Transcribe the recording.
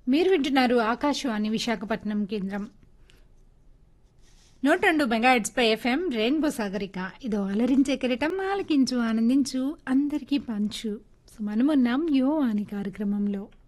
మీరు వింటున్నారు ఆకాశవాణి విశాఖపట్నం కేంద్రం 102 మెగాహెట్స్ పై ఎఫ్ఎం రెయిన్బో సాగరిక. ఇదో అలరించే కిరీటం, ఆలకించు ఆనందించు అందరికీ పంచు. సో మనమున్నాం యో అని కార్యక్రమంలో.